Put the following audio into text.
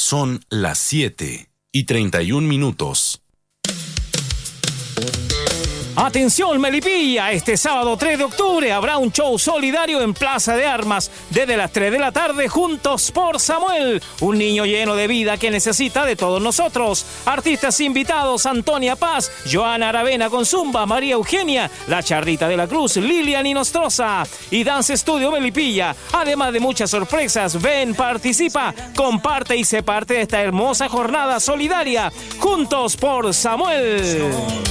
Son las 7:31. Atención Melipilla, este sábado 3 de octubre habrá un show solidario en Plaza de Armas desde las 3 de la tarde. Juntos por Samuel, un niño lleno de vida que necesita de todos nosotros. Artistas invitados: Antonia Paz, Joana Aravena con Zumba, María Eugenia, La Charrita de la Cruz, Lilian Inostroza y Dance Studio Melipilla. Además de muchas sorpresas, ven, participa, comparte y sé parte de esta hermosa jornada solidaria. Juntos por Samuel.